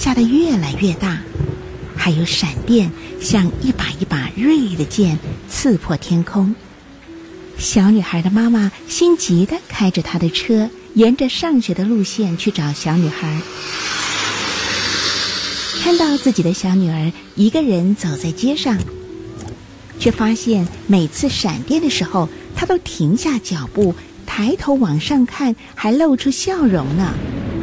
下得越来越大，还有闪电像一把一把锐利的剑刺破天空。小女孩的妈妈心急地开着她的车，沿着上学的路线去找小女孩。看到自己的小女儿一个人走在街上，却发现每次闪电的时候，她都停下脚步，抬头往上看，还露出笑容呢。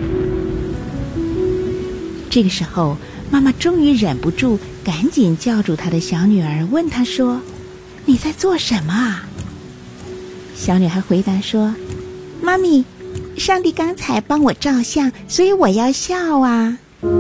这个时候，妈妈终于忍不住，赶紧叫住她的小女儿，问她说：“你在做什么啊？”小女孩回答说：“妈咪，上帝刚才帮我照相，所以我要笑啊。”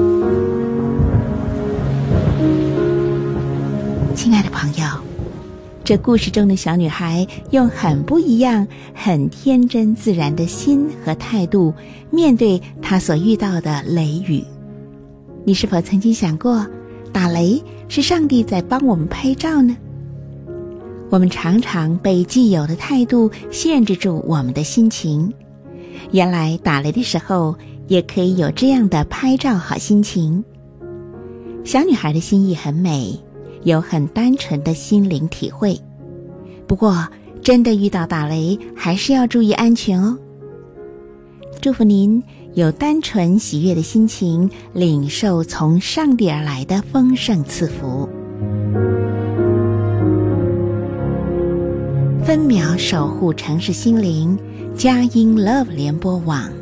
亲爱的朋友，这故事中的小女孩用很不一样、很天真自然的心和态度面对她所遇到的雷雨。你是否曾经想过，打雷是上帝在帮我们拍照呢？我们常常被既有的态度限制住我们的心情。原来打雷的时候也可以有这样的拍照好心情。小女孩的心意很美，有很单纯的心灵体会。不过真的遇到打雷，还是要注意安全哦。祝福您有单纯喜悦的心情，领受从上帝而来的丰盛赐福。分秒守护城市心灵，佳音 Love 联播网。